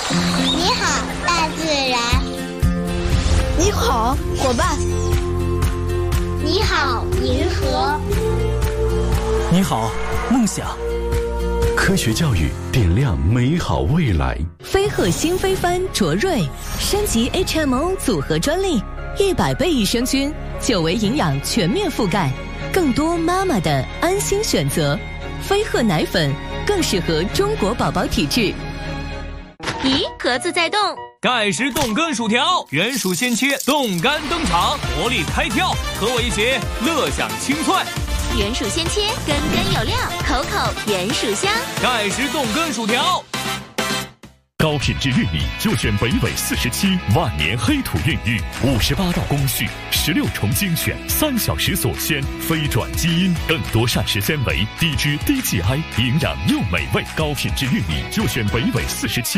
你好，大自然。 你好，伙伴。 你好，银河。 你好，梦想。 科学教育点亮美好未来。 飞鹤新飞帆卓瑞升级 HMO 组合专利，100倍益生菌，久违营养全面覆盖，更多妈妈的安心选择。飞鹤奶粉更适合中国宝宝体质。 咦，盒子在动。 盖世冻根薯条，原薯鲜切，冻干登场，活力开跳，和我一起乐享清脆。 原薯鲜切，根根有料，口口原薯香。 盖世冻根薯条。 高品质玉米就选北纬47万年黑土孕育，58道工序，16重精选，3小时锁鲜，非转基因，更多膳食纤维，低脂低 GI， 营养又美味。高品质玉米就选北纬47。